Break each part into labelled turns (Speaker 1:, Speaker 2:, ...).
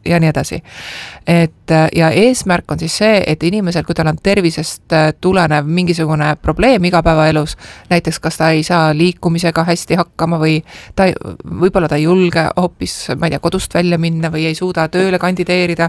Speaker 1: ja nii edasi. Ja eesmärk on siis see, et inimesel, kui tal on tervisest tulenev mingisugune probleem igapäevaelus, näiteks kas ta ei saa liikumisega hästi hakkama või võib-olla ta ei julge hoopis, ma ei tea, kodust välja minna või ei suuda tööle kandideerida,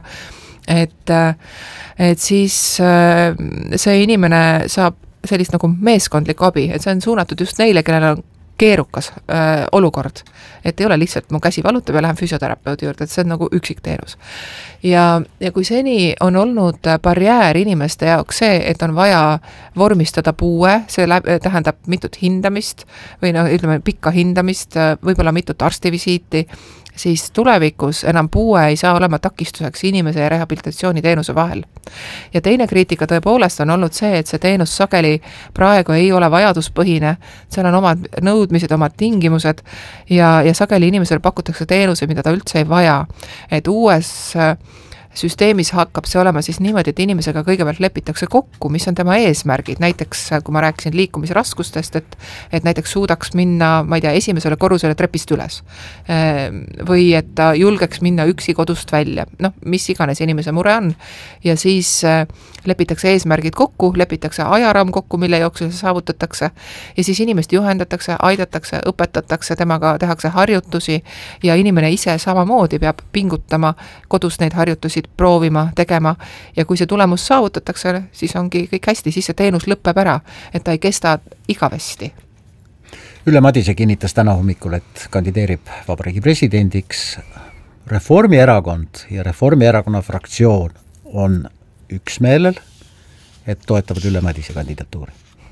Speaker 1: et siis see inimene saab sellist nagu meeskondlikku abi, et see on suunatud just neile, kellel on keerukas olukord, et ei ole lihtsalt mu käsi valutab ja lähen füsioterapeudi juurde, et see on nagu üksikteenus. Ja kui seni on olnud barjäär inimeste jaoks see, et on vaja vormistada puue, see tähendab mitut hindamist või ütleme pikka hindamist, võib-olla mitut arstivisiiti, siis tulevikus enam puue ei saa olema takistuseks inimese ja rehabilitatsiooniteenuse vahel. Ja teine kriitika tõepoolest on olnud see, et see teenus sageli praegu ei ole vajaduspõhine, seal on omad nõudmised, omad tingimused ja sageli inimesele pakutakse teenuse, mida ta üldse ei vaja. Et uues süsteemis hakkab see olema siis niimoodi, et inimesega kõigepealt lepitakse kokku, mis on tema eesmärgid. Näiteks, kui ma rääkisin liikumisraskustest, et näiteks suudaks minna, ma ei tea, esimesele korrusele trepist üles. Või et ta julgeks minna üksi kodust välja. Mis iganes inimese mure on. Ja siis lepitakse eesmärgid kokku, lepitakse ajaraam kokku, mille jooksul see saavutatakse. Ja siis inimest juhendatakse, aidatakse, õpetatakse, temaga tehakse harjutusi ja inimene ise samamoodi peab pingutama kodus neid harjutusi proovima, tegema ja kui see tulemus saavutatakse, siis ongi kõik hästi, siis see teenus lõpeb ära, et ta ei kesta igavesti.
Speaker 2: Ülle Madise kinnitas täna hommikul, et kandideerib Vabariigi presidendiks. Reformierakond ja Reformierakonna fraktsioon on üksmeelel, et toetavad Ülle Madise kandidatuuri.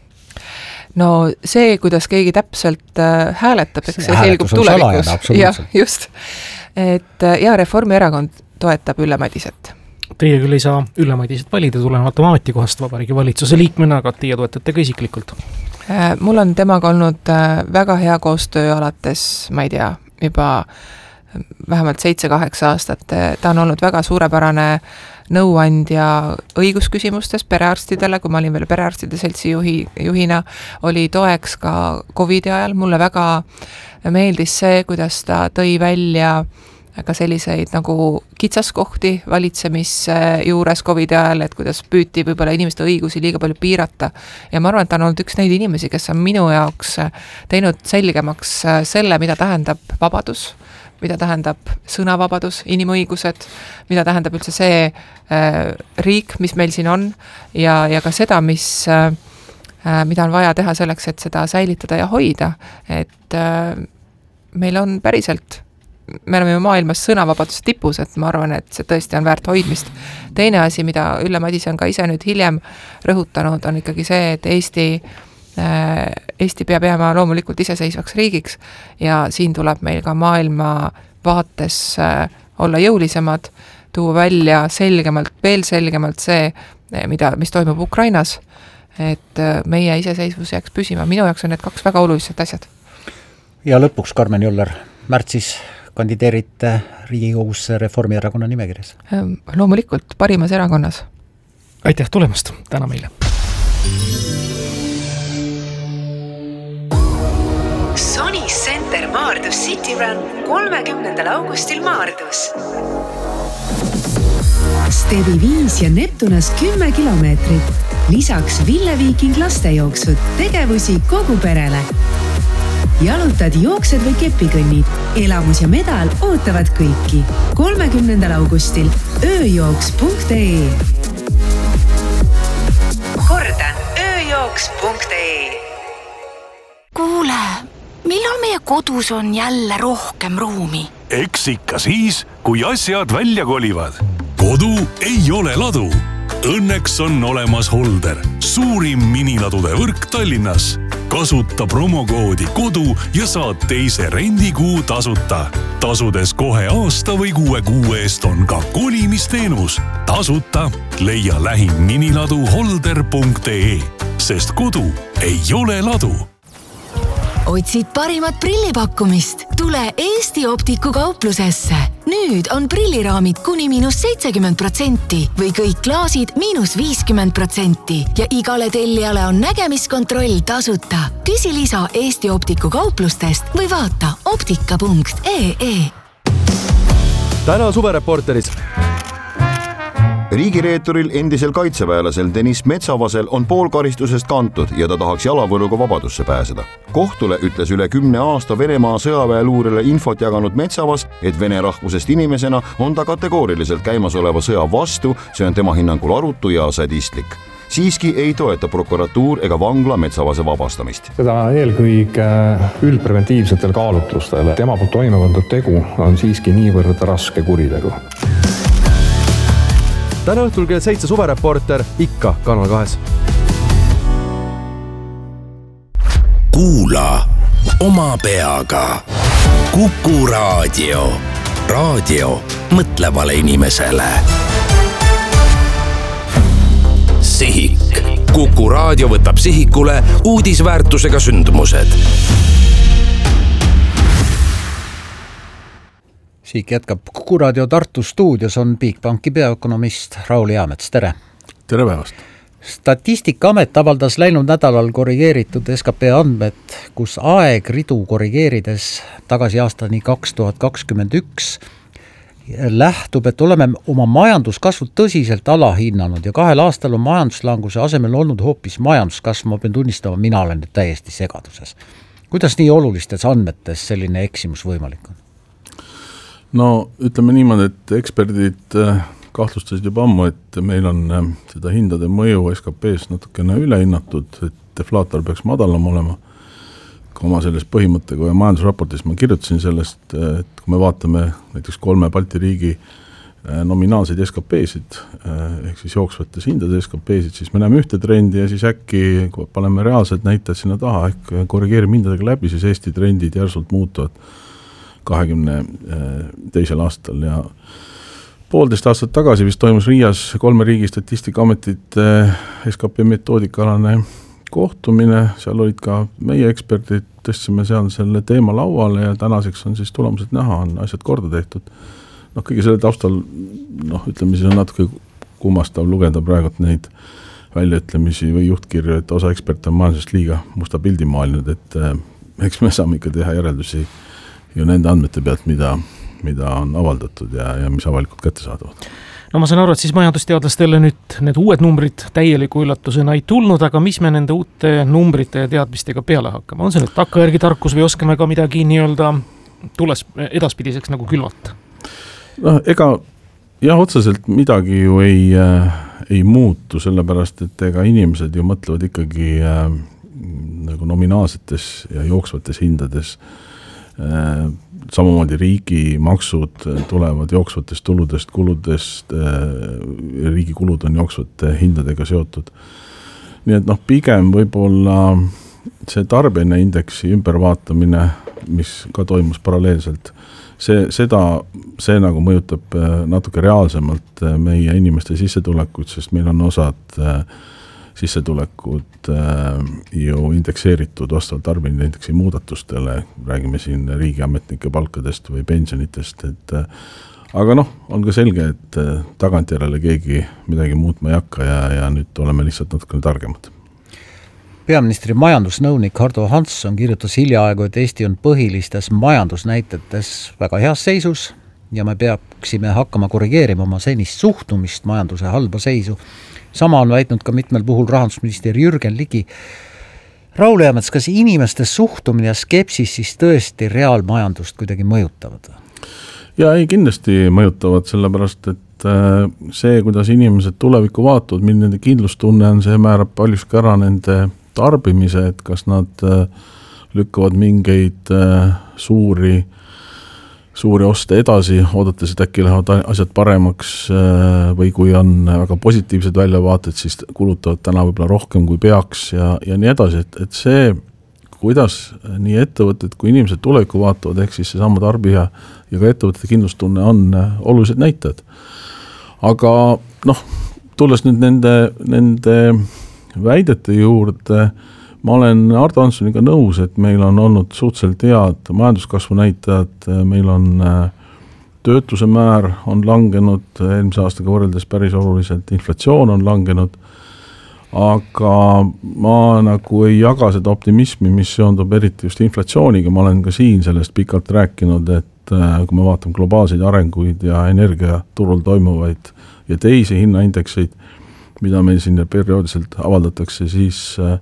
Speaker 1: No see, kuidas keegi täpselt hääletab, eks see selgub tulevikus. Ja, just. Ja Reformierakond toetab Ülle Madiset.
Speaker 3: Teie küll ei saa Ülle Madiset valida tulenevalt oma ametikohast Vabariigi valitsuse liikmena, aga teie toetate ka isiklikult.
Speaker 1: Mul on temaga olnud väga hea koostöö alates, ma ei tea, juba vähemalt 7-8 aastat. Ta on olnud väga suurepärane nõuandja õigusküsimustes perearstidele, kui ma olin veel perearstide seltsi juhina, oli toeks ka COVID-i ajal. Mulle väga meeldis see, kuidas ta tõi välja ka selliseid nagu kitsaskohti valitsemise juures COVID-i ajal, et kuidas püüti võib-olla inimeste õigusi liiga palju piirata. Ja ma arvan, et ta on olnud üks neid inimesi, kes on minu jaoks teinud selgemaks selle, mida tähendab vabadus, mida tähendab sõnavabadus, inimõigused, mida tähendab üldse see riik, mis meil siin on ja ka seda, mida on vaja teha selleks, et seda säilitada ja hoida. Et meil on päriselt me oleme maailmas sõnavabaduse tipus, et ma arvan, et see tõesti on väärt hoidmist. Teine asi, mida Ülle Madise on ka ise nüüd hiljem rõhutanud, on ikkagi see, et Eesti peab jääma loomulikult iseseisvaks riigiks ja siin tuleb meil ka maailma vaates olla jõulisemad, tuua välja veel selgemalt see, mis toimub Ukrainas, et meie iseseisvus jääks püsima. Minu jaoks on need kaks väga olulised asjad.
Speaker 2: Ja lõpuks Karmen Joller, märtsis kandideerite Riigikogusse Reformierakonna nimekirjas?
Speaker 1: Loomulikult parimas erakonnas.
Speaker 3: Aitäh tulemast täna meile.
Speaker 4: Sony Center Maardus City Run 30. augustil Maardus. Stevi 5 ja Neptunas 10 kilomeetrit. Lisaks Ville Viiking lastejooksud, tegevusi kogu perele. Jalutad, jooksed või kepikõnnid. Elamus ja medal ootavad kõiki. 30. augustil ööjooks.ee. Kordan, ööjooks.ee.
Speaker 5: Kuule, millal meie kodus on jälle rohkem ruumi?
Speaker 6: Eks ikka siis, kui asjad välja kolivad. Kodu ei ole ladu. Õnneks on olemas Holder, suurim miniladude võrk Tallinnas. Kasuta promokoodi kodu ja saad teise rendikuu tasuta. Tasudes kohe aasta või 6 kuu eest on ka kolimisteenus. Tasuta leia lähim miniladu holder.ee, sest kodu ei ole ladu.
Speaker 5: Otsid parimat prillipakkumist? Tule Eesti Optiku kauplusesse. Nüüd on prilliraamid kuni -70% või kõik klaasid -50% ja igale tellijale on nägemiskontroll tasuta. Küsi lisa Eesti Optiku kauplustest või vaata optika.ee.
Speaker 7: täna Suvereporteris.
Speaker 8: Riigireeturil endisel kaitseväelasel Deniss Metsavasel on pool karistusest kantud ja ta tahaks jalavõruga vabadusse pääseda. Kohtule ütles üle 10 aasta Venemaa sõjaväeluurele infot jaganud Metsavas, et vene rahvusest inimesena on ta kategooriliselt käimasoleva sõja vastu, see on tema hinnangul arutu ja sadistlik. Siiski ei toeta prokuratuur ega vangla Metsavase vabastamist.
Speaker 9: Seda eelkõige üldpreventiivsetel kaalutlustel. Tema poolt toime pandud tegu on siiski niivõrd raske kuritegu.
Speaker 7: Täna õhtul kell 7 Suvereporter ikka Kanal 2.
Speaker 10: Kuula oma peaga. Kuku raadio. Raadio mõtlevale inimesele. Sihik. Kuku raadio võtab sihikule uudisväärtusega sündmused.
Speaker 2: Siik jätkab Kuku raadio Tartu stuudios on Bigbanki peaökonomist Raul Jaamets, tere!
Speaker 11: Tere päevast!
Speaker 2: Statistikaamet avaldas läinud nädalal korrigeeritud SKP andmed, kus aegridu korrigeerides tagasi aastani 2021 lähtub, et oleme oma majanduskasvu tõsiselt alahinnanud ja 2 aastal on majanduslanguse asemel olnud hoopis majanduskasv, ma pean tunnistama, mina olen nüüd täiesti segaduses. Kuidas nii olulistes andmetes selline eksimus võimalik on?
Speaker 11: No ütleme niimoodi, et eksperdid kahtlustasid juba ammu, et meil on seda hindade mõju SKP-s natukene ülehinnatud, et deflaator peaks madalam olema. Kui oma selles põhimõttega ja majandusraportis ma kirjutasin sellest, et kui me vaatame näiteks 3 Balti riigi nominaalseid SKP-sid, ehk siis jooksvates hindade SKP-sid, siis me näeme ühte trendi ja siis äkki, kui paneme reaalsed näitajad sinna taha, ehk korrigeerime hindadega läbi, siis Eesti trendid järsult muutuvad 22. aastal ja 1,5 aastat tagasi vist toimus Riias 3 riigi statistikaametite SKP metoodikalane kohtumine, seal olid ka meie eksperdid, tõstsime seal selle teema lauale ja tänaseks on siis tulemused näha, on asjad korda tehtud. Kõige selle taustal, ütleme siis on natuke kummastav lugeda praegult neid väljaütlemisi või juhtkirju, et osa eksperte on majandusest liiga musta pildi maalinud, et eks me saame ikka teha järeldusi ju nende andmete pealt, mida on avaldatud ja mis avalikult kätte saadavad.
Speaker 3: No ma saan aru, et siis majandusteadlastele nüüd need uued numbrid täieliku üllatusena ei tulnud, aga mis me nende uute numbrite ja teadmistega peale hakkame? On see nüüd takkajärgi tarkus või oskame ka midagi nii-öelda tules edaspidiseks nagu külvata?
Speaker 11: Ega jah, otseselt midagi ju ei muutu, sellepärast, et ega inimesed ju mõtlevad ikkagi nagu nominaalsetes ja jooksvates hindades. Samamoodi riigi maksud tulevad jooksvatest tuludest, kuludest, riigi kulud on jooksvate hindadega seotud. Nii et pigem võib-olla see tarbijana indeksi ümbervaatamine, mis ka toimus paralleelselt, see nagu mõjutab natuke reaalsemalt meie inimeste sissetulekuid, sest meil on osad sissetulekud ju indekseeritud vastavalt tarbijate indeksi muudatustele, räägime siin riigiametnike palkadest või pensionitest, aga on ka selge, et tagantjärele keegi midagi muutma ei hakka ja nüüd oleme lihtsalt natukene targemad.
Speaker 2: Peaministri majandusnõunik Hardo Hansson kirjutas hiljaaegu, et Eesti on põhilistes majandusnäitetes väga heas seisus ja me peaksime hakkama korrigeerima oma senist suhtumist majanduse halba seisu. Sama on väitnud ka mitmel puhul rahandusminister Jürgen Ligi. Raul Jaamets, kas inimeste suhtumine ja skepsis siis tõesti reaalmajandust kuidagi mõjutavad?
Speaker 11: Ja ei, kindlasti mõjutavad, sellepärast, et see, kuidas inimesed tulevikku vaatavad, milline nende kindlustunne on, see määrab paljuski ära nende tarbimise, et kas nad lükkavad mingeid suuri oste edasi, oodates, et äkki lähevad asjad paremaks või kui on väga positiivsed väljavaated, siis kulutavad täna võib-olla rohkem kui peaks ja nii edasi, et see, kuidas nii ettevõtted kui inimesed tulevikku vaatavad, ehk siis see sama tarbija ja ka ettevõtete kindlustunne on olulised näitajad. Aga tulles nüüd nende väidete juurde, ma olen Hardo Hanssoniga nõus, et meil on olnud suhteliselt head majanduskasvu näitajad, meil on töötuse määr on langenud eelmise aastaga võrreldes päris oluliselt, inflatsioon on langenud, aga ma nagu ei jaga seda optimismi, mis seondub eriti just inflatsiooniga, ma olen ka siin sellest pikalt rääkinud, et kui me vaatame globaalseid arenguid ja energiaturul toimuvaid ja teisi hinnaindekseid, mida meil siin perioodiliselt avaldatakse, siis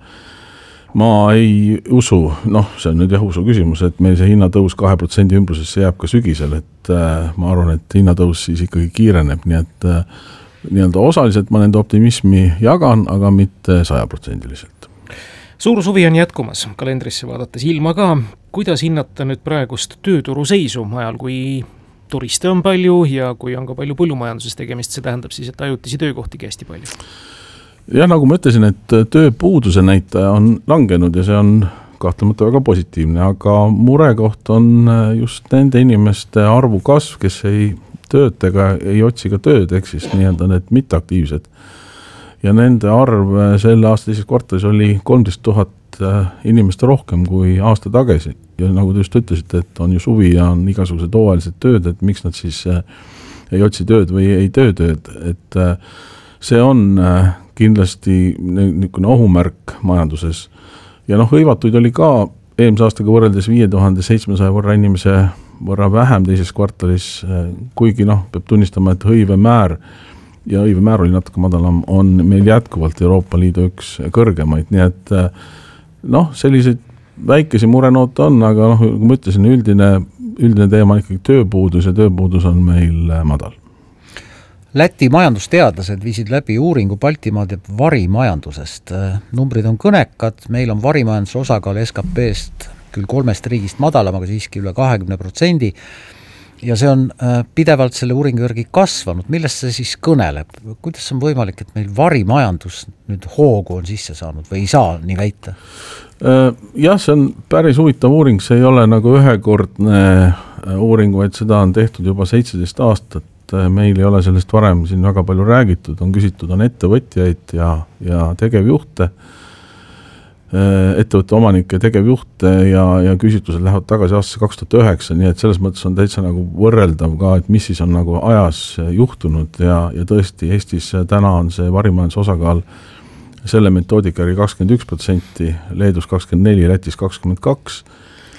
Speaker 11: ma ei usu, see on nüüd usu küsimus, et meil see hinnatõus 2% ümbrusesse jääb ka sügisel, et ma arvan, et hinnatõus siis ikkagi kiireneb, nii et nii-öelda osaliselt ma nende optimismi jagan, aga mitte 100%.
Speaker 3: Suur suvi on jätkumas, kalendrisse vaadates ilma ka. Kuidas hinnata nüüd praegust tööturu seisu ajal, kui turiste on palju ja kui on ka palju põllumajanduses tegemist, see tähendab siis, et ajutisi töökohtigi hästi palju?
Speaker 11: Jah, nagu ma ütlesin, et tööpuuduse näitaja on langenud ja see on kahtlemata väga positiivne, aga murekoht on just nende inimeste arvu kasv, kes ei tööd ega ei otsi ka tööd, ehk siis nii-öelda need mitteaktiivsed. Ja nende arv selle aasta teises kvartalis oli 13 000 inimeste rohkem kui aasta tagasi. Ja nagu te just ütlesite, et on ju suvi ja on igasugused hooajalised tööd, et miks nad siis ei otsi tööd või ei töö tööd. Et see on kindlasti niisugune ohumärk majanduses. Ja hõivatuid oli ka eelmise aastaga võrreldes 5700 võrra inimese võrra vähem teises kvartalis, kuigi peab tunnistama, et hõivemäär oli natuke madalam, on meil jätkuvalt Euroopa Liidu üks kõrgemaid, nii et selliseid väikesi murenoote on, aga kui ma ütlesin, üldine teema on ikkagi tööpuudus ja tööpuudus on meil madal.
Speaker 2: Läti majandusteadlased viisid läbi uuringu Baltimaade varimajandusest. Numbrid on kõnekad, meil on varimajanduse osakaal SKP-st küll 3 riigist madalam, aga siiski üle 20%. Ja see on pidevalt selle uuringu järgi kasvanud. Millest see siis kõneleb? Kuidas on võimalik, et meil varimajandus nüüd hoogu on sisse saanud või ei saa nii väita?
Speaker 11: Jah, see on päris huvitav uuring, see ei ole nagu ühekordne uuring, vaid seda on tehtud juba 17 aastat. Meil ei ole sellest varem siin väga palju räägitud, on küsitud on ettevõtjaid ja tegevjuhte, ettevõtte omanike tegevjuhte ja küsitlused lähevad tagasi aastasse 2009, nii et selles mõttes on täitsa nagu võrreldav ka, et mis siis on nagu ajas juhtunud ja tõesti Eestis täna on see varimajanduse osakaal selle metoodika 21%, Leedus 24%, Lätis 22%.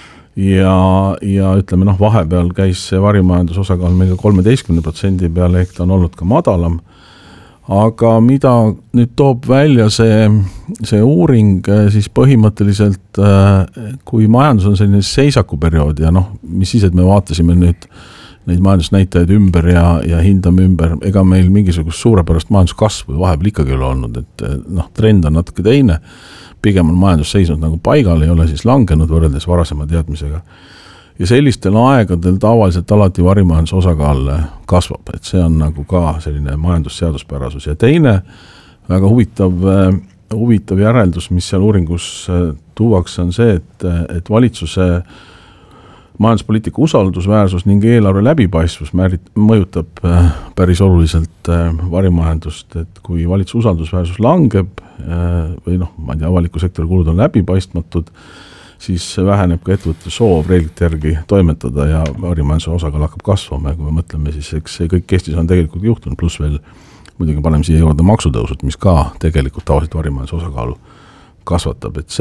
Speaker 11: Ja ütleme, vahepeal käis see varimajandus osakaal meil 13% peale, ehk ta on olnud ka madalam. Aga mida nüüd toob välja see uuring, siis põhimõtteliselt, kui majandus on selline seisakuperiood ja mis siis, et me vaatasime nüüd neid majandusnäitajaid ümber ja hindame ümber, ega meil mingisugust suurepärast majanduskasvu vahepeal ikkagi ole olnud, et trend on natuke teine. Pigem on majandus seisnud nagu paigal, ei ole siis langenud võrreldes varasema teadmisega. Ja sellistel aegadel tavaliselt alati varimajanduse osakaal kasvab, et see on nagu ka selline majandusseaduspärasus. Ja teine väga huvitav järeldus, mis seal uuringus tuuakse, on see, et valitsuse majanduspoliitika usaldusväärsus ning eelarve läbipaistvus mõjutab päris oluliselt varimajandust, et kui valitsuse usaldusväärsus langeb või ma ei tea, avaliku sektori kulud on läbipaistmatud, siis väheneb ka ettevõtte soov reeglite järgi toimetada ja varimajanduse osakaal hakkab kasvama ja kui me mõtleme, siis eks see kõik Eestis on tegelikult juhtunud, pluss veel muidugi paneme siia juurde maksutõusud, mis ka tegelikult tavaliselt varimajanduse osakaalu kasvatab, et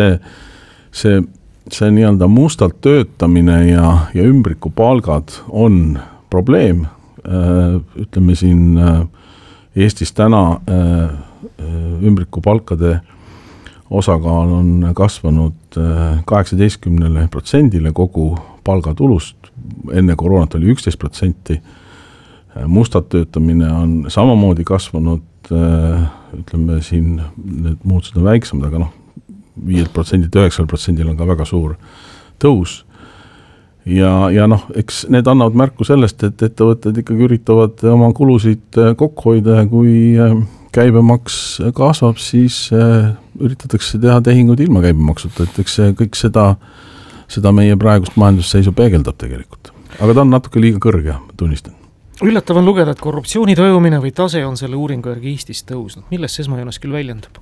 Speaker 11: see nii-öelda mustalt töötamine ja ümbriku palgad on probleem. Ütleme siin Eestis täna ümbriku palkade osakaal on kasvanud 18% kogu palgatulust, enne koroonat oli 11%. Mustad töötamine on samamoodi kasvanud, ütleme siin need muutused on väiksemad, aga 5%, 9% on ka väga suur tõus. Ja eks need annavad märku sellest, et ettevõtted ikkagi üritavad oma kulusid kokku hoida ja kui käibemaks kasvab, siis üritatakse teha tehingud ilma käibemaksuta, et eks kõik seda meie praegust majandusseisu peegeldab tegelikult. Aga ta on natuke liiga kõrge, tunnistan.
Speaker 3: Üllatav on lugeda, et korruptsiooni tajumine või tase on selle uuringu järgi Eestis tõusnud. Millest see esmajoones küll väljendab?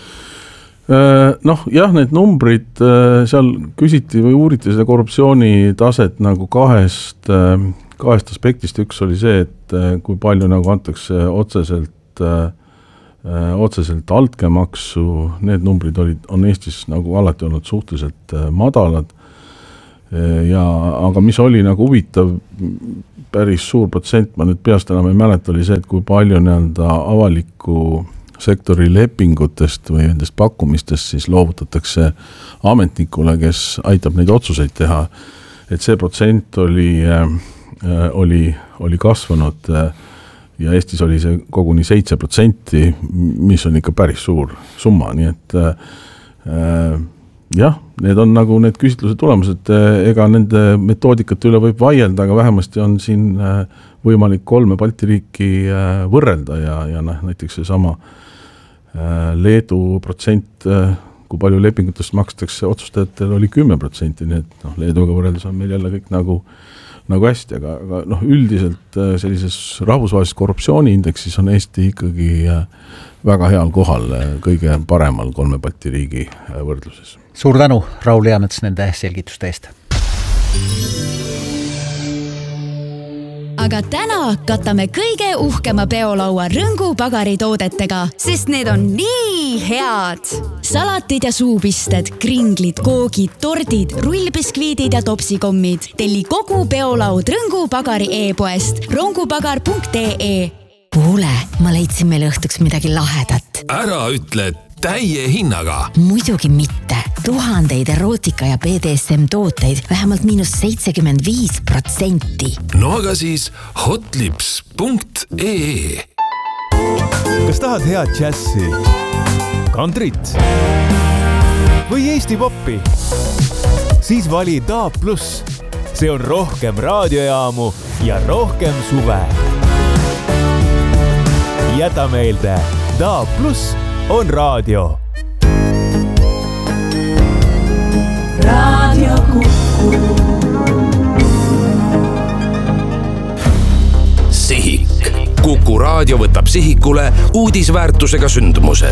Speaker 11: Jah, need numbrid, seal küsiti või uuriti seda korruptsiooni taset nagu kahest aspektist. Üks oli see, et kui palju nagu antakse otseselt altkäemaksu, need numbrid on Eestis nagu alati olnud suhteliselt madalad. aga mis oli nagu huvitav, päris suur protsent, ma nüüd peast enam ei mäleta, oli see, et kui palju nii-öelda avaliku sektori lepingutest või nendest pakkumistest siis loovutatakse ametnikule, kes aitab neid otsuseid teha, et see protsent oli kasvanud ja Eestis oli see koguni 7%, mis on ikka päris suur summa, nii et jah, need on nagu need küsitluse tulemused, ega nende metoodikate üle võib vaielda, aga vähemasti on siin võimalik 3 Balti riiki võrrelda ja näiteks see sama Leedu protsent, kui palju lepingutest makstakse otsustajatel, oli 10%, nii et Leeduga võrreldes on meil jälle kõik nagu hästi, aga üldiselt sellises rahvusvahelises korruptsiooniindeksis on Eesti ikkagi väga heal kohal, kõige paremal 3 Balti riigi võrdluses.
Speaker 2: Suur tänu, Raul Eamets, nende selgituste eest.
Speaker 12: Aga täna katame kõige uhkema peolaua Rõngu pagaritoodetega, sest need on nii head. Salatid ja suupisted, kringlid, koogid, tordid, rullbiskviidid ja topsikommid. Telli kogu peolaud Rõngu pagari e-poest rongupagar.ee.
Speaker 5: Kuule, ma leidsin meile õhtuks midagi lahedat.
Speaker 10: Ära ütle täie hinnaga.
Speaker 5: Muidugi mitte. 1000 erootika ja BDSM tooteid vähemalt -75%.
Speaker 10: No aga siis hotlips.ee.
Speaker 13: Kas tahad head džässi, kantrit või Eesti poppi? Siis vali DAB+. See on rohkem raadiojaamu ja rohkem suve. Jäta meelde, DAB+ on raadio.
Speaker 14: Radio Kuku.
Speaker 10: Sihik. Kuku raadio võtab sihikule uudisväärtusega sündmused.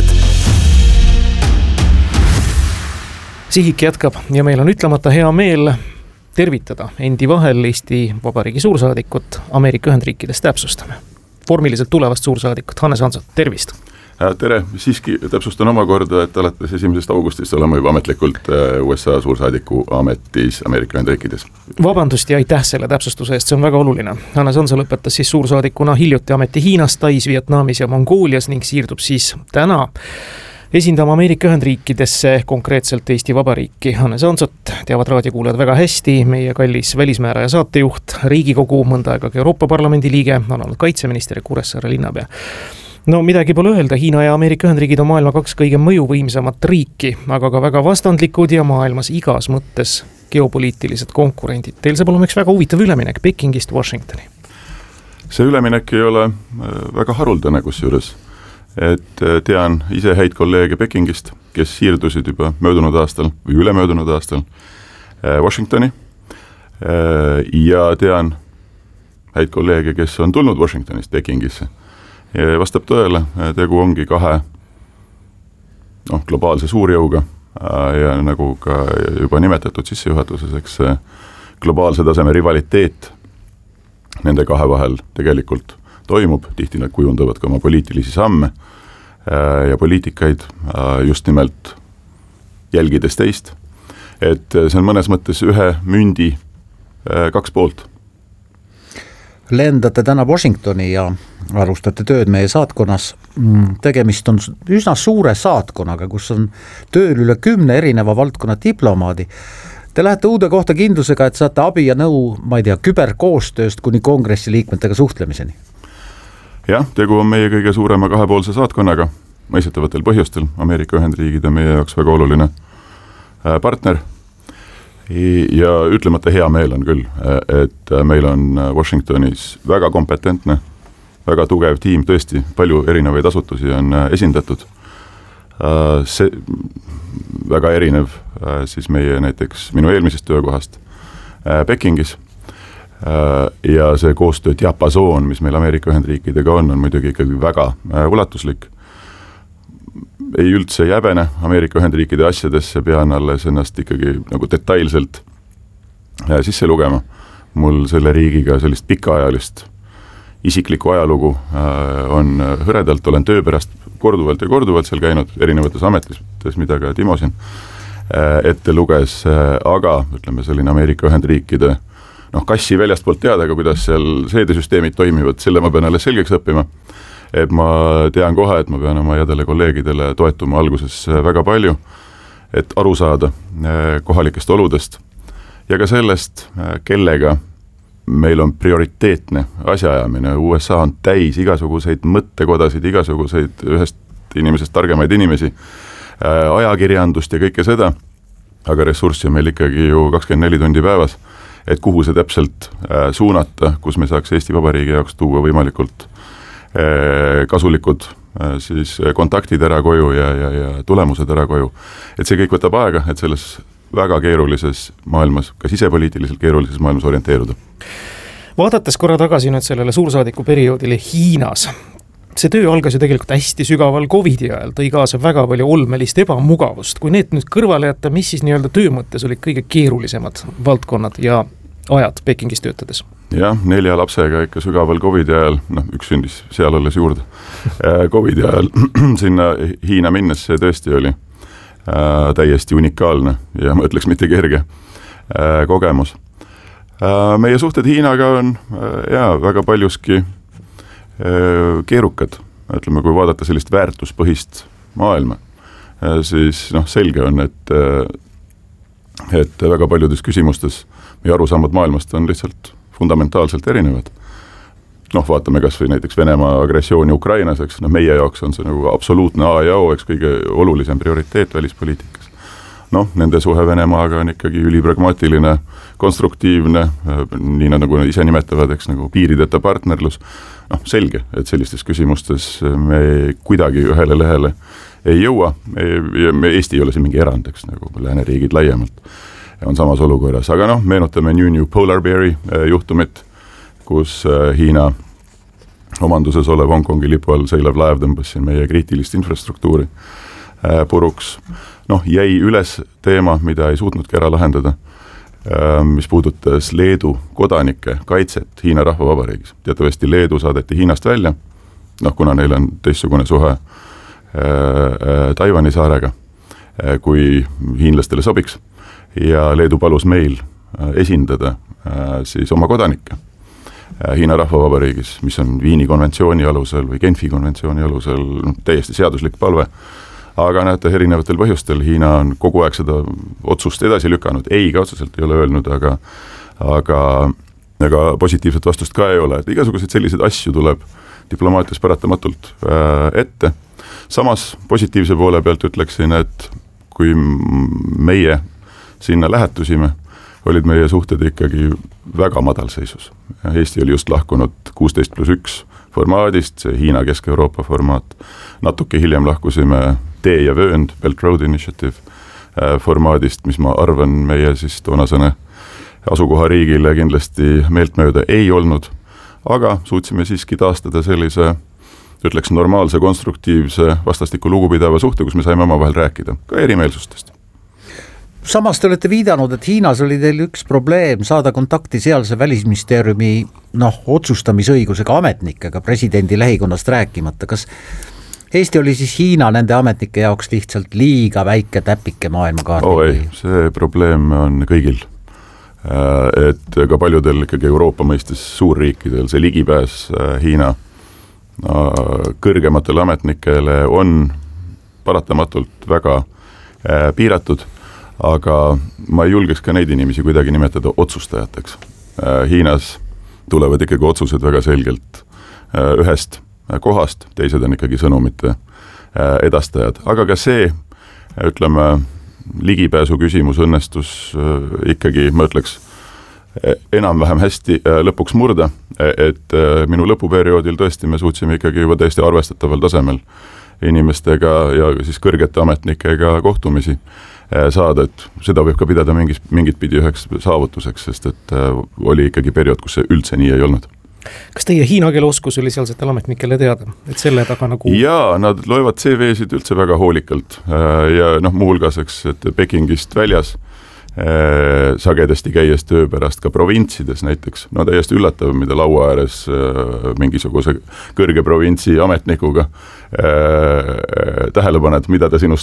Speaker 3: Sihik jätkab ja meil on ütlemata hea meel tervitada endi vahel Eesti Vabariigi suursaadikut Ameerika Ühendriikides täpsustame. Vormiliselt tulevast suursaadikut Hannes Hansot, tervist!
Speaker 15: Tere, siiski täpsustan omakorda, et alates 1. augustist oleme juba ametlikult USA suursaadiku ametis Ameerika Ühendriikides.
Speaker 3: Vabandust ja aitäh selle täpsustuse eest, see on väga oluline. Hannes Hanso lõpetas siis suursaadikuna hiljuti ameti Hiinas, Tais, Vietnamis ja Mongoolias ning siirdub siis täna esindama Ameerika Ühendriikidesse, konkreetselt Eesti Vabariiki. Hannes Hansot teavad raadiokuulajad väga hästi, meie kallis välismääraja saatejuht, Riigikogu, mõnda aega ka Euroopa Parlamendi liige, on olnud kaitseminister ja Kuressaare linnapea. No midagi pole öelda, Hiina ja Ameerika Ühendriigid on maailma 2 kõige mõjuvõimsamat riiki, aga ka väga vastandlikud ja maailmas igas mõttes geopoliitilised konkurendid. Teil saab olema üks väga huvitav üleminek Pekingist Washingtoni.
Speaker 15: See üleminek ei ole väga haruldane kusjuures, et tean ise häid kolleege Pekingist, kes siirdusid juba möödunud aastal või ülemöödunud aastal Washingtoni ja tean häid kolleege, kes on tulnud Washingtonist Pekingisse. Ja vastab tõele, tegu ongi 2 globaalse suurjõuga ja nagu ka juba nimetatud sissejuhatuses, eks globaalse taseme rivaliteet nende 2 vahel tegelikult toimub, tihti nad kujundavad ka oma poliitilisi samme ja poliitikaid just nimelt jälgides teist, et see on mõnes mõttes ühe mündi 2 poolt.
Speaker 2: Lendate täna Washingtoni ja alustate tööd meie saatkonnas. Tegemist on üsna suure saatkonaga, kus on tööl üle 10 erineva valdkonna diplomaadi. Te lähete uude kohta kindlusega, et saate abi ja nõu, ma ei tea, küberkoostööst kuni kongressi liikmetega suhtlemiseni.
Speaker 15: Jah, tegu on meie kõige suurema 2-poolse saatkonnaga, mõistetavatel põhjustel. Ameerika Ühendriigid on meie jaoks väga oluline partner. Ja ütlemata hea meel on küll, et meil on Washingtonis väga kompetentne, väga tugev tiim, tõesti palju erinevaid asutusi on esindatud. See väga erinev siis meie näiteks minu eelmisest töökohast Pekingis ja see koostöö diapasoon, mis meil Ameerika Ühendriikidega on muidugi ikkagi väga ulatuslik. Ei üldse jäbene Ameerika Ühendriikide asjadesse, pean alles ennast ikkagi nagu detailselt sisse lugema. Mul selle riigiga sellist pikaajalist isiklikku ajalugu on hõredalt, olen töö pärast korduvalt seal käinud erinevates ametites, mida ka Timo siin ette luges, aga ütleme selline Ameerika Ühendriikide kassi väljastpoolt teada, aga kuidas seal seedesüsteemid toimivad, selle ma pean alles selgeks õppima. Et ma tean kohe, et ma pean oma headele kolleegidele toetuma alguses väga palju, et aru saada kohalikest oludest ja ka sellest, kellega meil on prioriteetne asjaajamine. USA on täis igasuguseid mõttekodasid, igasuguseid ühest inimesest targemaid inimesi, ajakirjandust ja kõike seda, aga ressurssi on meil ikkagi ju 24 tundi päevas, et kuhu see täpselt suunata, kus me saaks Eesti Vabariigi jaoks tuua võimalikult kasulikud siis kontaktid ära koju ja tulemused ära koju. Et see kõik võtab aega, et selles väga keerulises maailmas, ka sisepoliitiliselt keerulises maailmas orienteeruda.
Speaker 3: Vaadates korra tagasi nüüd sellele suursaadiku perioodile Hiinas, see töö algas ju tegelikult hästi sügaval COVID-i ajal, tõi kaasa väga palju olmelist ebamugavust. Kui need nüüd kõrvale jätta, mis siis nii-öelda töö mõttes olid kõige keerulisemad valdkonnad ja ajad Pekingis töötades?
Speaker 15: Jah, 4 lapsega ikka sügaval COVID-i ajal, üks sündis seal alles juurde. COVID-i ajal sinna Hiina minnes see tõesti oli täiesti unikaalne ja ma ütleks mitte kerge kogemus. Meie suhted Hiinaga on väga paljuski keerukad, ütleme, kui vaadata sellist väärtuspõhist maailma, siis selge on, et väga paljudes küsimustes meie arusaamad maailmast on lihtsalt fundamentaalselt erinevad. Vaatame kas või näiteks Venemaa agressiooni Ukrainas, eks, meie jaoks on see nagu absoluutne A ja O, eks kõige olulisem prioriteet välispoliitikas. Nende suhe Venemaaga on ikkagi ülipragmaatiline, konstruktiivne, nii nagu ise nimetavad, eks, nagu piirideta partnerlus. Selge, et sellistes küsimustes me kuidagi ühele lehele ei jõua, Eesti ei ole siin mingi erand, eks, nagu lääneriigid laiemalt on samas olukorras, aga meenutame New Polar Beari juhtumit, kus Hiina omanduses olev Hongkongi lipu all seilav laev tõmbas siin meie kriitilist infrastruktuuri puruks. Jäi üles teema, mida ei suutnudki ära lahendada, mis puudutas Leedu kodanike kaitset Hiina Rahvavabariigis. Teatavasti Leedu saadeti Hiinast välja, kuna neil on teistsugune suhe Taiwani saarega, kui hiinlastele sobiks, ja Leedu palus meil esindada siis oma kodanikke Hiina Rahvavabariigis, mis on Viini konventsiooni alusel või Genfi konventsiooni alusel täiesti seaduslik palve. Aga näete, erinevatel põhjustel Hiina on kogu aeg seda otsust edasi lükanud, ei ka otseselt ei ole öelnud, aga positiivset vastust ka ei ole. Et igasuguseid selliseid asju tuleb diplomaatias paratamatult ette. Samas positiivse poole pealt ütleksin, et kui meie sinna lähetusime, olid meie suhted ikkagi väga madalseisus. Eesti oli just lahkunud 16+1 formaadist, see Hiina Kesk-Euroopa formaat. Natuke hiljem lahkusime Tee ja Vöönd, Belt Road Initiative formaadist, mis ma arvan meie siis toonasene asukohariigile kindlasti meeltmööda ei olnud, aga suutsime siiski taastada sellise, ütleks, normaalse, konstruktiivse, vastastikku lugupidava suhte, kus me saime omavahel rääkida, ka erimeelsustest.
Speaker 2: Samas te olete viidanud, et Hiinas oli teil üks probleem saada kontakti sealse välisministeeriumi otsustamisõigusega ametnikega, presidendi lähikonnast rääkimata. Kas Eesti oli siis Hiina nende ametnike jaoks lihtsalt liiga väike täpike maailmakaardil?
Speaker 15: Ei, see probleem on kõigil. Et ka paljudel ikkagi Euroopa mõistes suurriikidel see ligipääs Hiina kõrgematele ametnikele on paratamatult väga piiratud, aga ma ei julgeks ka neid inimesi kuidagi nimetada otsustajateks. Hiinas tulevad ikkagi otsused väga selgelt ühest kohast, teised on ikkagi sõnumite edastajad, aga ka see, ütleme, ligipääsu küsimus õnnestus ikkagi, ma ütleks, enam-vähem hästi lõpuks murda, et minu lõpuperioodil tõesti me suutsime ikkagi juba täiesti arvestataval tasemel inimestega ja siis kõrgete ametnikega kohtumisi saada, et seda võib ka pidada mingit pidi üheks saavutuseks, sest et oli ikkagi periood, kus see üldse nii ei olnud.
Speaker 3: Kas teie hiina keele oskus oli sealsetel ametnikele teada, et selle taga nagu...
Speaker 15: Jaa, nad loevad CV-sid üldse väga hoolikalt ja muuhulgas, et Pekingist väljas sagedasti käies töö pärast ka provintsides näiteks, täiesti üllatav, mida laua ääres mingisuguse kõrge provintsi ametnikuga tähele paned, mida ta sinust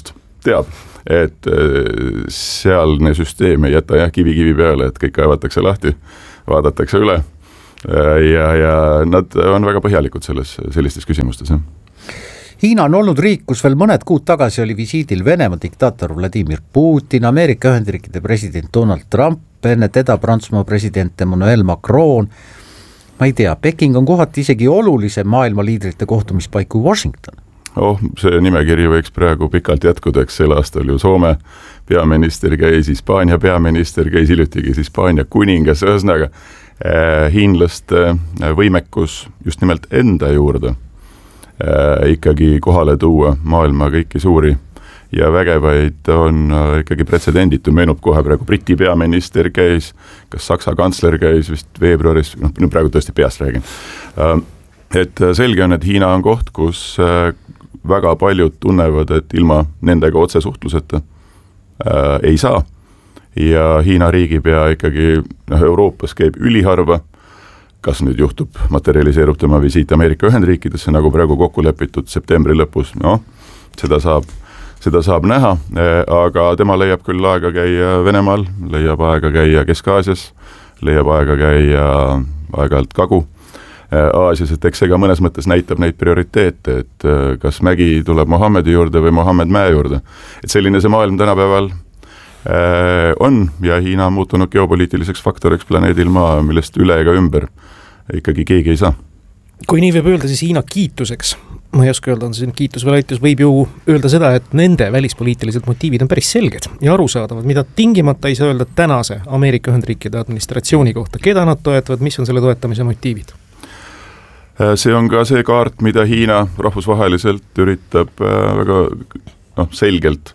Speaker 15: teab, et sealne süsteem ei jäta kivi peale, et kõik kaevatakse lahti, vaadatakse üle ja nad on väga põhjalikud sellistes küsimustes.
Speaker 2: Hiina on olnud riik, kus veel mõned kuud tagasi oli visiidil Venemaa diktaator Vladimir Putin, Ameerika Ühendriikide president Donald Trump, enne teda Prantsusmaa president Emmanuel Macron. Ma ei tea, Peking on kohati isegi olulisem maailma liidrite kohtumispaik kui Washington.
Speaker 15: See nimekiri võiks praegu pikalt jätkuda, eks sel aastal ju Soome peaminister käis, Hispaania peaminister käis, hiljutigi Hispaania kuningas, ühesõnaga hiinlaste võimekus just nimelt enda juurde ikkagi kohale tuua maailma kõiki suuri ja vägevaid on ikkagi pretsedenditu, meenub kohe praegu Briti peaminister käis, kas Saksa kantsler käis vist veebruaris, nüüd praegu tõesti peast räägin. Et selge on, et Hiina on koht, kus väga paljud tunnevad, et ilma nendega otsesuhtluseta ei saa ja Hiina riigipea ikkagi Euroopas käib üliharva, kas nüüd juhtub, materialiseerub tema visiit Ameerika Ühendriikidesse, nagu praegu kokku lepitud septembri lõpus, seda saab näha, aga tema leiab küll aega käia Venemaal, leiab aega käia Kesk-Aasias, leiab aega käia aeg-ajalt Kagu-Aasias, et eks see ka mõnes mõttes näitab neid prioriteete, et kas mägi tuleb Mohammedi juurde või Mohammed mäe juurde. Et selline see maailm tänapäeval on ja Hiina on muutunud geopoliitiliseks faktoriks planeedil maa, millest üle ega ümber ikkagi keegi ei saa.
Speaker 3: Kui nii võib öelda, siis Hiina kiituseks, ma ei oska öelda, on see kiitus või laitus, võib ju öelda seda, et nende välispoliitilised motiivid on päris selged ja arusaadavad, mida tingimata ei saa öelda tänase Ameerika Ühendriikide administratsiooni kohta. Keda nad toetavad, mis on selle toetamise motiivid? See on ka see kaart, mida Hiina rahvusvaheliselt üritab väga selgelt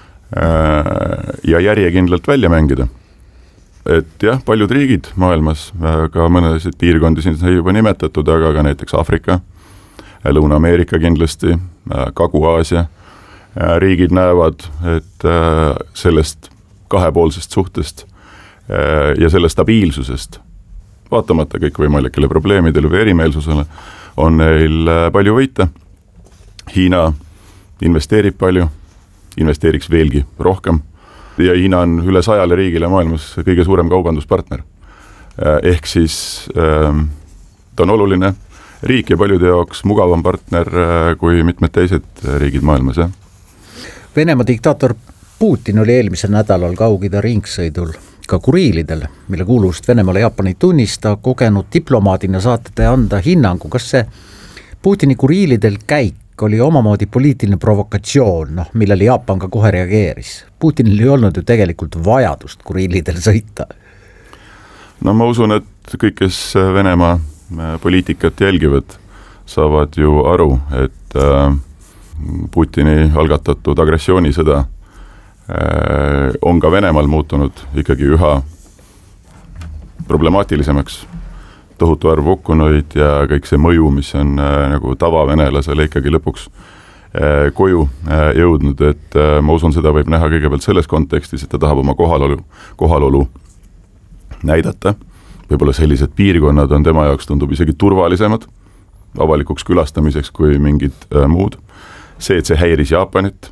Speaker 3: ja järjekindlalt välja mängida. Et jah, paljud riigid maailmas, ka mõnesid piirkondi siin sai juba nimetatud, aga ka näiteks Afrika, Lõuna-Ameerika kindlasti, Kagu-Aasia riigid näevad, et sellest kahepoolsest suhtest ja selle stabiilsusest, vaatamata kõikvõimalikele probleemidele või erimeelsusele, on neil palju võita. Hiina investeerib palju, investeeriks veelgi rohkem ja Hiina on üle 100 riigile maailmas kõige suurem kaubanduspartner. Ehk siis ta on oluline riik ja paljude jaoks mugavam partner kui mitmed teised riigid maailmas.
Speaker 2: Venemaa diktaator Putin oli eelmisel nädalal Kaug-Ida ringsõidul ka Kuriilidel, mille kuuluvust Venemaale Jaapan ei tunnista, kogenud diplomaadina saate anda hinnangu, kas see Putini Kuriilidel käik oli omamoodi poliitiline provokatsioon, millele Jaapan ka kohe reageeris. Putinil ei olnud ju tegelikult vajadust Kuriilidel sõita.
Speaker 15: No ma usun, et kõik, kes Venemaa poliitikat jälgivad, saavad ju aru, et Putini algatatud agressioonisõda on ka Venemaal muutunud ikkagi üha problemaatilisemaks. Tohutu arv hukkunuid ja kõik see mõju, mis on nagu tavavenelasele ikkagi lõpuks koju jõudnud, et ma usun, seda võib näha kõigepealt selles kontekstis, et ta tahab oma kohalolu näidata. Võib-olla sellised piirkonnad on tema jaoks tundub isegi turvalisemad avalikuks külastamiseks kui mingid muud. See, et see häiris Jaapanit,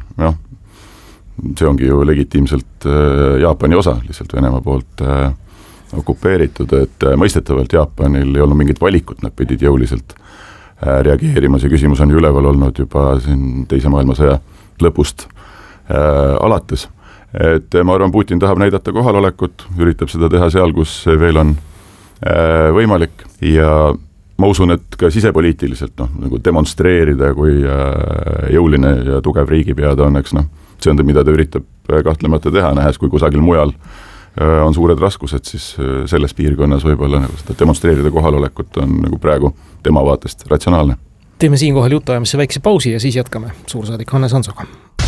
Speaker 15: see ongi ju legitiimselt Jaapani osa, lihtsalt Venemaa poolt okupeeritud, et mõistetavalt Jaapanil ei olnud mingit valikut, nad pidid jõuliselt reageerima, see küsimus on ju üleval olnud juba siin teise maailmasõja lõpust alates. Et ma arvan, Putin tahab näidata kohalolekut, üritab seda teha seal, kus see veel on võimalik ja ma usun, et ka sisepoliitiliselt nagu demonstreerida, kui jõuline ja tugev riigipea ta on, eks see on ta, mida ta üritab kahtlemata teha, nähes, kui kusagil mujal on suured raskused, siis selles piirkonnas võib-olla nagu seda demonstreerida kohalolekut on nagu praegu tema vaatest ratsionaalne.
Speaker 3: Teeme siinkohal jutuajamisse väikse pausi ja siis jätkame suursaadik Hannes Hansoga.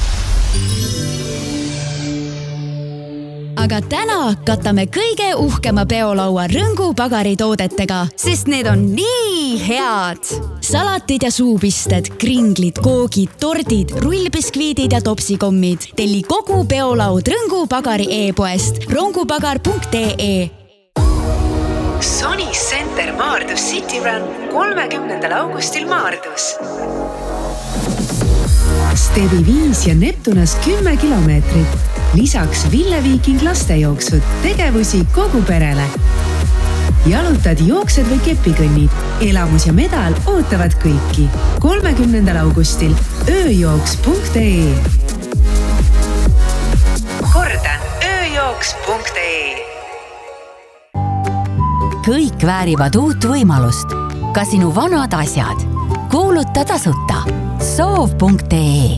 Speaker 12: Aga täna katame kõige uhkema peolaua Rõngu pagaritoodetega, sest need on nii head. Salatid ja suupisted, kringlid, koogid, tordid, rullbiskviidid ja topsikommid. Telli kogu peolaud Rõngu pagari e-poest rongupagar.ee.
Speaker 4: Sony Center Maardus City Run 30. augustil Maardus. Stebi 5 ja Neptunas 10 kilomeetrit. Lisaks Ville Viiking lastejooksud, tegevusi kogu perele. Jalutad, jooksed või kepikõnnid. Elamus ja medal ootavad kõiki. 30. augustil ööjooks.ee. Kordan, ööjooks.ee.
Speaker 12: Kõik väärivad uut võimalust. Ka sinu vanad asjad. Kuuluta tasuta. Soov.ee.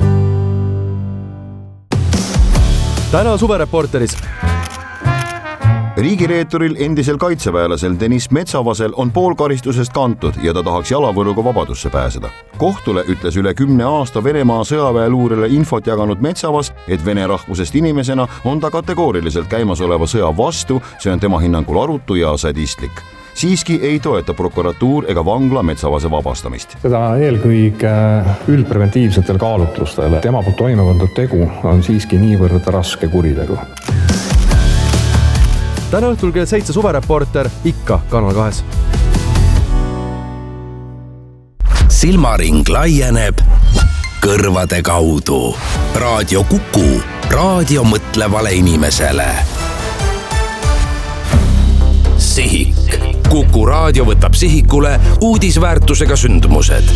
Speaker 7: Täna suvereporteris.
Speaker 8: Riigireeturil endisel kaitseväelasel Deniss Metsavasel on pool karistusest kantud ja ta tahaks jalavõruga vabadusse pääseda. Kohtule ütles üle 10 aasta Venemaa sõjaväeluurele infot jaganud Metsavas, et vene rahvusest inimesena on ta kategooriliselt käimasoleva sõja vastu, see on tema hinnangul arutu ja sadistlik. Siiski ei toeta prokuratuur ega vangla Metsavase vabastamist.
Speaker 9: Seda eelkõige üldpreventiivsetel kaalutlustel. Tema poolt toimepandud tegu on siiski niivõrd raske kuritegu.
Speaker 7: Täna õhtul kell 7 suvereporter ikka Kanal 2.
Speaker 10: Silmaring laieneb kõrvade kaudu. Raadio Kuku, raadio mõtlevale inimesele. Sihik. Kuku raadio võtab sihikule uudisväärtusega sündmused.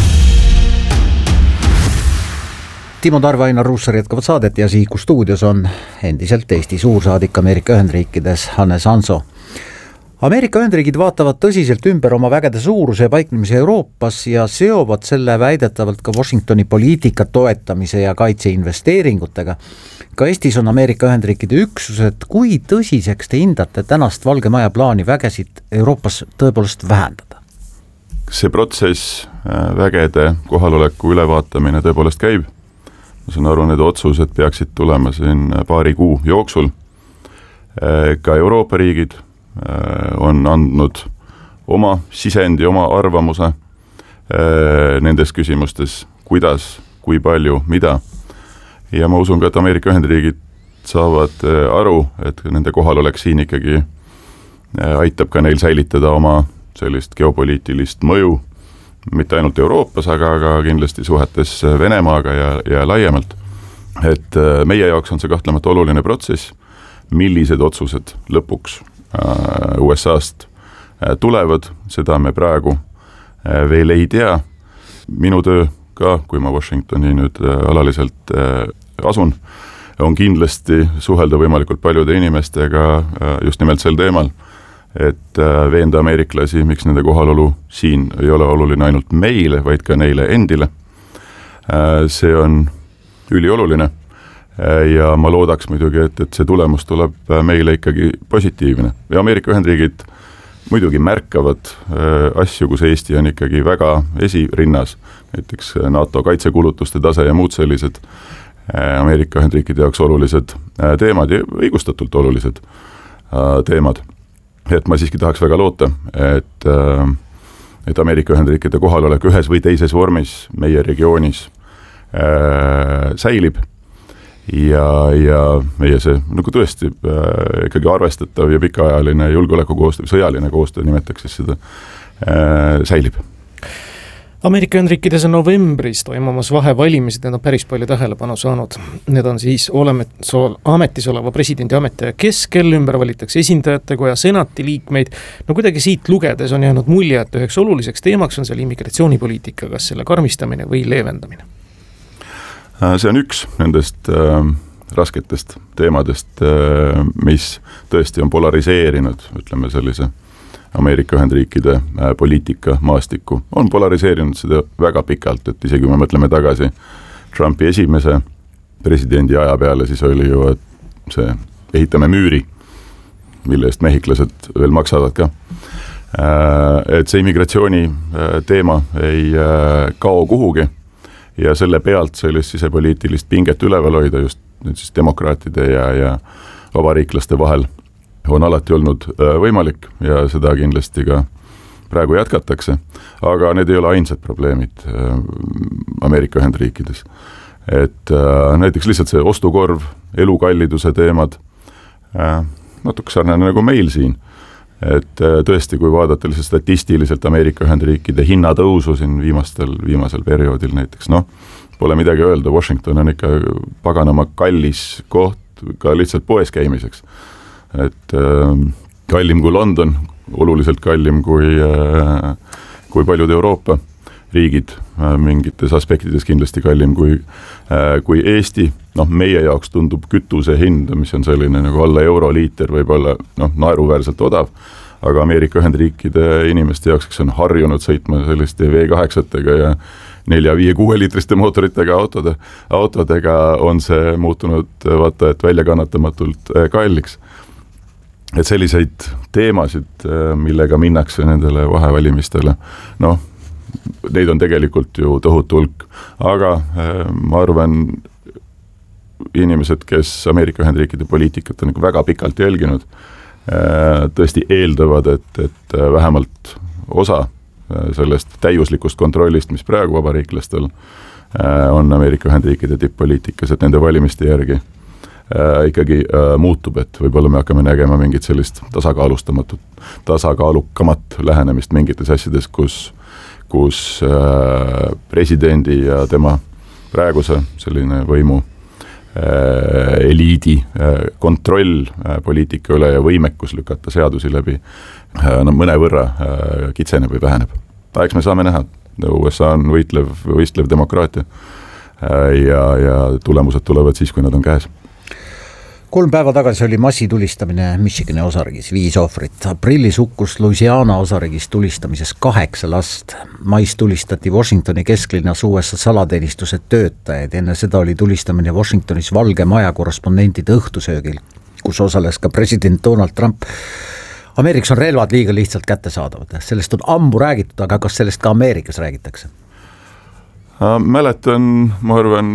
Speaker 2: Timo Tarve, Ainar Ruussaar jätkavad saadet ja Sihiku stuudios on endiselt Eesti suursaadik Ameerika Ühendriikides Hannes Hanso. Ameerika Ühendriigid vaatavad tõsiselt ümber oma vägede suuruse ja paiknemise Euroopas ja seovad selle väidetavalt ka Washingtoni poliitika toetamise ja kaitseinvesteeringutega. Ka Eestis on Ameerika Ühendriikide üksused. Kui tõsiseks te hindate tänast Valge Maja plaani vägesid Euroopas tõepoolest vähendada?
Speaker 15: See protsess, vägede kohaloleku ülevaatamine tõepoolest käib. Ma saan aru, need otsused peaksid tulema siin paari kuu jooksul. Ka Euroopa riigid on andnud oma sisendi, oma arvamuse nendes küsimustes, kuidas, kui palju, mida. Ja ma usun ka, et Ameerika Ühendriigid saavad aru, et nende kohalolek siin ikkagi aitab ka neil säilitada oma sellist geopoliitilist mõju, mitte ainult Euroopas, aga kindlasti suhetes Venemaaga ja laiemalt. Et meie jaoks on see kahtlemata oluline protsess, millised otsused lõpuks USA-st tulevad, seda me praegu veel ei tea. Minu töö ka, kui ma Washingtoni nüüd alaliselt asun, on kindlasti suhelda võimalikult paljude inimestega just nimelt sel teemal, et veenda ameeriklasi, miks nende kohalolu siin ei ole oluline ainult meile, vaid ka neile endile. See on ülioluline ja ma loodaks muidugi, et see tulemus tuleb meile ikkagi positiivne. Ja Ameerika Ühendriigid muidugi märkavad asju, kus Eesti on ikkagi väga esirinnas, näiteks NATO kaitsekulutuste tase ja muud sellised Ameerika Ühendriikide jaoks olulised teemad ja õigustatult olulised teemad. Et ma siiski tahaks väga loota, et Ameerika Ühendriikide kohalolek ühes või teises vormis meie regioonis säilib ja meie see nagu tõesti ikkagi arvestatav ja pikaajaline julgeolekukoostöö, sõjaline koostöö nimetaks siis seda, säilib.
Speaker 3: Ameerika Ühendriikides on novembris toimumas vahevalimised, need on päris palju tähelepanu saanud. Need on siis ametis oleva presidendi ametiaja keskel, ümber valitakse esindajate koja senati liikmeid. No kuidagi siit lugedes on jäänud mulje, et üheks oluliseks teemaks on seal immigratsioonipoliitika, kas selle karmistamine või leevendamine.
Speaker 15: See on üks nendest rasketest teemadest, mis tõesti on polariseerinud, ütleme sellise Ameerika Ühendriikide poliitika maastikku. On polariseerinud seda väga pikalt, et isegi kui me mõtleme tagasi Trumpi esimese presidendi aja peale, siis oli ju see ehitame müüri, mille eest mehhiklased veel maksavad ka. Et see immigratsiooni teema ei kao kuhugi ja selle pealt sellist sisepoliitilist pinget üleval hoida just nüüd siis demokraatide ja vabariiklaste vahel on alati olnud võimalik ja seda kindlasti ka praegu jätkatakse, aga need ei ole ainsad probleemid Ameerika Ühendriikides. Et näiteks lihtsalt see ostukorv, elukalliduse teemad, natuke sarnane nagu meil siin, et tõesti, kui vaadata lihtsalt statistiliselt Ameerika Ühendriikide hinnatõusu siin viimasel perioodil näiteks, pole midagi öelda, Washington on ikka paganama kallis koht ka lihtsalt poes käimiseks. Et kallim kui London, oluliselt kallim kui paljud Euroopa riigid, mingites aspektides kindlasti kallim kui Eesti. Meie jaoks tundub kütuse hind, mis on selline nagu alla euroliiter, võib-olla naeruväärselt odav, aga Ameerika Ühendriikide inimeste jaoks, kes on harjunud sõitma selliste V8-tega ja 4-5-6 liitriste mootoritega autodega on see muutunud vaata, et väljakannatamatult kalliks. Et selliseid teemasid, millega minnakse nendele vahevalimistele, neid on tegelikult ju tohutu hulk, aga ma arvan, inimesed, kes Ameerika Ühendriikide poliitikat on väga pikalt jälginud, tõesti eeldavad, et vähemalt osa sellest täiuslikust kontrollist, mis praegu vabariiklastel on Ameerika Ühendriikide tipp-poliitikas, et nende valimiste järgi ikkagi muutub, et võib-olla me hakkame nägema mingit sellist tasakaalukamat lähenemist mingites asjades, kus presidendi ja tema praeguse selline võimu eliidi kontroll poliitika üle ja võimekus lükata seadusi läbi mõnevõrra kitseneb või väheneb. Eks me saame näha, USA on võistlev demokraatia ja tulemused tulevad siis, kui nad on käes.
Speaker 2: 3 päeva tagasi oli massitulistamine Michigani osariigis, 5 ohvrit. Aprillis hukkus Louisiana osariigis tulistamises 8 last. Mais tulistati Washingtoni kesklinnas USA salateenistuse töötajaid. Enne seda oli tulistamine Washingtonis Valge Maja korrespondentide õhtusöögil, kus osales ka president Donald Trump. Ameerikas on relvad liiga lihtsalt kättesaadavad. Sellest on ammu räägitud, aga kas sellest ka Ameerikas räägitakse?
Speaker 15: Mäletan, ma arvan,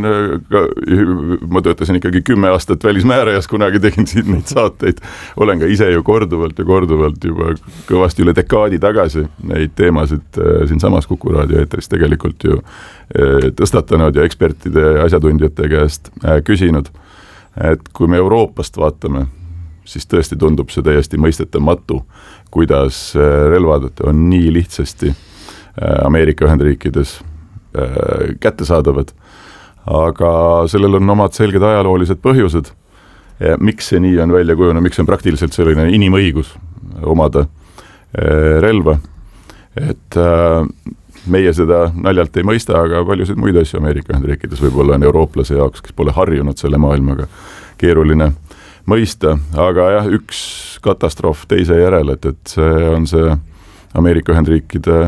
Speaker 15: ma töötasin ikkagi 10 aastat välismäärajas, kunagi tegin siin neid saateid, olen ka ise ju korduvalt juba kõvasti üle dekaadi tagasi neid teemasid siin samas Kuku raadio eetris tegelikult ju tõstatanud ja ekspertide ja asjatundjate käest küsinud, et kui me Euroopast vaatame, siis tõesti tundub see täiesti mõistetamatu, kuidas relvad on nii lihtsasti Ameerika Ühendriikides kättesaadavad, aga sellel on omad selged ajaloolised põhjused. Miks see nii on välja kujunenud, miks on praktiliselt selline inimõigus omada relva, et meie seda naljalt ei mõista, aga paljusid muid asju Ameerika Ühendriikides võib-olla on eurooplase jaoks, kes pole harjunud selle maailmaga, keeruline mõista, aga jah, üks katastroof teise järel, et see on see Ameerika Ühendriikide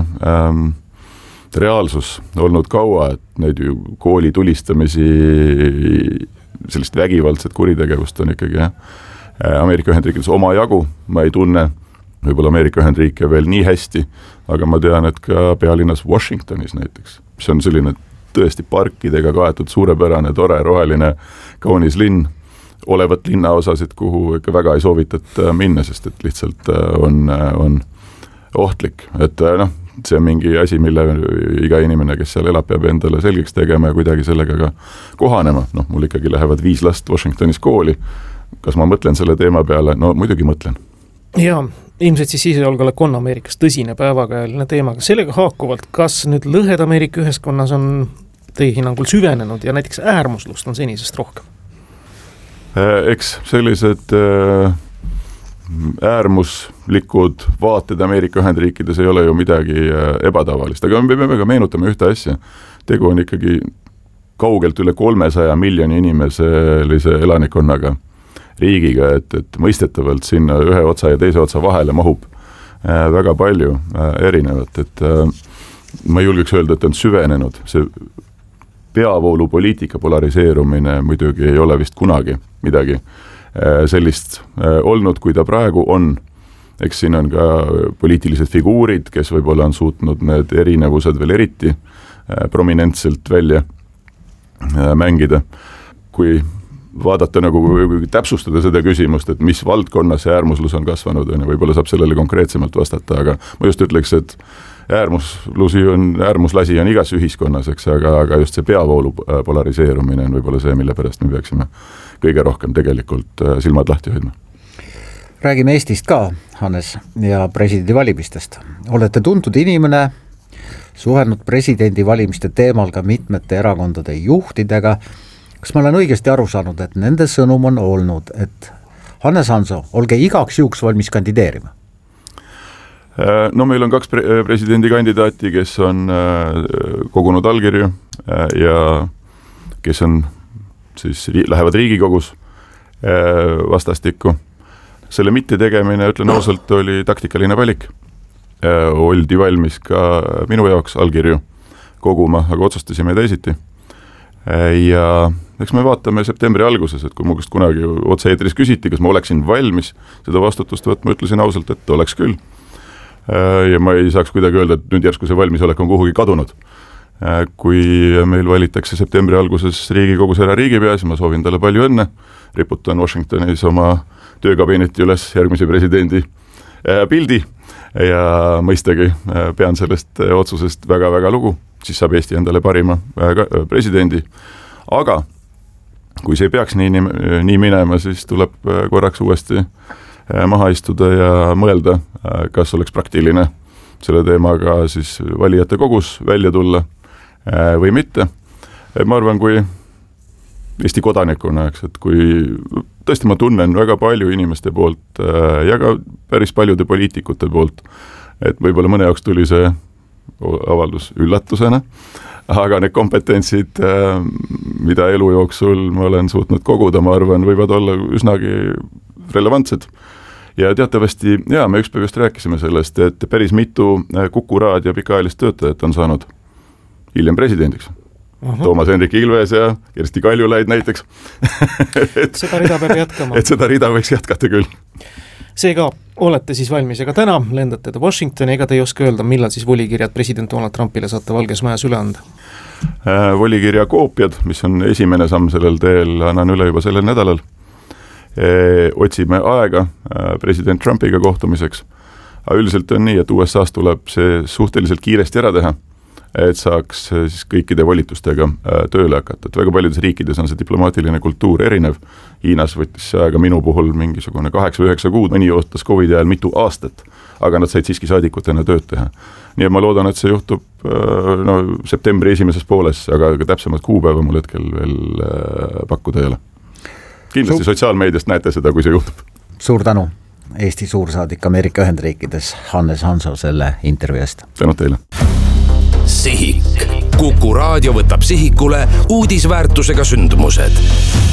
Speaker 15: reaalsus olnud kaua, et neid ju kooli tulistamisi, sellist vägivaldset kuritegevust on ikkagi Ameerika Ühendriikides oma jagu, ma ei tunne võib-olla Ameerika Ühendriike veel nii hästi, aga ma tean, et ka pealinnas Washingtonis näiteks, mis on selline tõesti parkidega kaetud suurepärane, tore, roheline, kaunis linn, olevat linnaosasid, kuhu ikka väga ei soovitata minna, sest et lihtsalt on ohtlik, et see on mingi asi, mille iga inimene, kes seal elab, peab endale selgeks tegema ja kuidagi sellega ka kohanema. Mul ikkagi lähevad 5 last Washingtonis kooli. Kas ma mõtlen selle teema peale? No muidugi mõtlen.
Speaker 3: Ja ilmselt siis sisejulgeolek on Ameerikas tõsine päevakajaline teema. Sellega haakuvalt, kas nüüd lõhed Ameerika ühiskonnas on teie hinnangul süvenenud ja näiteks äärmuslust on senisest rohkem?
Speaker 15: Eks sellised äärmuslikud vaated Ameerika Ühendriikides ei ole ju midagi ebatavalist, aga me peame ka meenutama ühte asja. Tegu on ikkagi kaugelt üle 300 miljoni inimeselise elanikonnaga riigiga, et mõistetavalt sinna ühe otsa ja teise otsa vahele mahub väga palju erinevat, et ma julgeks öelda, et on süvenenud. See peavoolupoliitika polariseerumine muidugi ei ole vist kunagi midagi sellist olnud, kui ta praegu on. Eks siin on ka poliitilised figuurid, kes võib-olla on suutnud need erinevused veel eriti prominentselt välja mängida. Kui vaadata täpsustada seda küsimust, et mis valdkonnas see äärmuslus on kasvanud, võib-olla saab sellele konkreetsemalt vastata, aga ma just ütleks, et äärmuslasi on igas ühiskonnas, eks, aga just see peavoolu polariseerumine on võib-olla see, mille pärast me peaksime kõige rohkem tegelikult silmad lahti hoidma.
Speaker 2: Räägime Eestist ka, Hannes, ja presidendivalimistest. Olete tuntud inimene, suhelnud presidendivalimiste teemal ka mitmete erakondade juhtidega. Kas ma olen õigesti aru saanud, et nende sõnum on olnud, et Hannes Hanso, olge igaks juhuks valmis kandideerima?
Speaker 15: No meil on 2 presidendikandidaati, kes on kogunud allkirju ja kes on siis lähevad Riigikogus vastastikku. Selle mitte tegemine, ütlen ausalt, oli taktikaline valik. Oldi valmis ka minu jaoks allkirju koguma, aga otsustasime teisiti. Ja eks me vaatame septembri alguses, et kui mu käest kunagi otse-eetris küsiti, kas ma oleksin valmis seda vastutust võtma, ütlesin ausalt, et oleks küll. Ja ma ei saaks kuidagi öelda, et nüüd järsku see valmisolek on kuhugi kadunud. Kui meil valitakse septembri alguses Riigikogus ära riigipea, siis ma soovin talle palju õnne. Riputan Washingtonis oma töökabineti üles järgmise presidendi pildi ja mõistagi pean sellest otsusest väga-väga lugu. Siis saab Eesti endale parima presidendi. Aga kui see peaks nii minema, siis tuleb korraks uuesti maha istuda ja mõelda, kas oleks praktiline selle teemaga siis valijate kogus välja tulla või mitte. Ma arvan, kui Eesti kodanikuna, et kui tõesti ma tunnen väga palju inimeste poolt ja ka päris paljude poliitikute poolt, et võib-olla mõne jaoks tuli see avaldus üllatusena, aga need kompetentsid, mida elu jooksul ma olen suutnud koguda, ma arvan, võivad olla üsnagi relevantsed. Ja teatavasti, me ükspäev just rääkisime sellest, et päris mitu Kuku Raadio pikaajalist töötajat on saanud hiljem presidendiks. Toomas Hendrik Ilves ja Kersti Kaljulaid näiteks.
Speaker 3: Seda rida peab jätkama.
Speaker 15: Et seda rida võiks jätkata küll.
Speaker 3: Seega olete siis valmis, aga täna lendate Washingtoni, ega te ei oska öelda, millal siis volikirjad president Donald Trumpile saate Valges Majas üle anda?
Speaker 15: Volikirja koopiad, mis on esimene samm sellel teel, annan üle juba sellel nädalal. Otsime aega president Trumpiga kohtumiseks. Aga üldiselt on nii, et USA's tuleb see suhteliselt kiiresti ära teha, et saaks siis kõikide volitustega tööle hakata. Et väga paljudes riikides on see diplomaatiline kultuur erinev. Hiinas võttis see aega minu puhul mingisugune 8-9 kuud, mõni ootas COVID ajal mitu aastat, aga nad said siiski saadikutena tööd teha. Nii et ma loodan, et see juhtub septembri esimeses pooles, aga täpsemad kuupäeva mul hetkel veel pakkuda ei ole. Kindlasti sotsiaalmeediast näete seda, kui see juhtub.
Speaker 2: Suur tänu, Eesti suursaadik Ameerika Ühendriikides Hannes Hanso selle intervjuu eest.
Speaker 15: Tänud teile.
Speaker 10: Sihik. Kuku Raadio võtab sihikule uudisväärtusega sündmused.